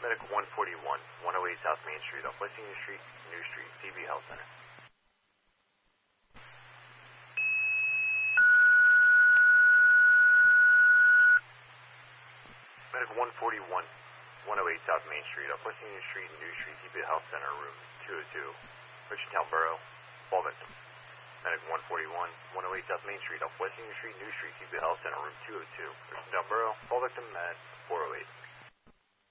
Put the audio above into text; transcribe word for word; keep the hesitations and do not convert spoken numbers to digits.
Medical one forty-one, one oh eight South Main Street, off West Union Street, New Street, C B Health Center. Medical one forty-one, one oh eight South Main Street, off West Union Street, New Street, C B Health Center, room two oh two, Richardtown Borough, fall victim. Medical one forty-one, one oh eight South Main Street, off West Union Street, New Street, C B Health Center, room two oh two, Richardtown Borough, fall victim at four oh eight.